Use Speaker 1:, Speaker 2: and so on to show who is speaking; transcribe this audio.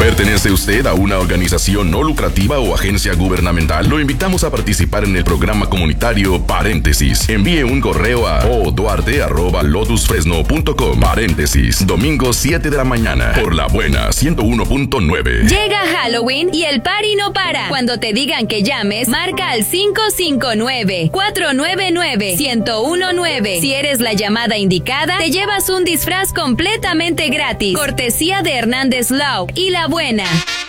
Speaker 1: ¿Pertenece usted a una organización no lucrativa o agencia gubernamental? Lo invitamos a participar en el programa comunitario Paréntesis. Envíe un correo a oduarte@lotusfresno.com. Paréntesis, domingo 7 de la mañana, por La Buena 101.9.
Speaker 2: Llega Halloween y el party no para. Cuando te digan que llames, marca al 559-499-1019. Si eres la llamada indicada, te llevas un disfraz completamente gratis. Cortesía de Hernández Law y La Buena.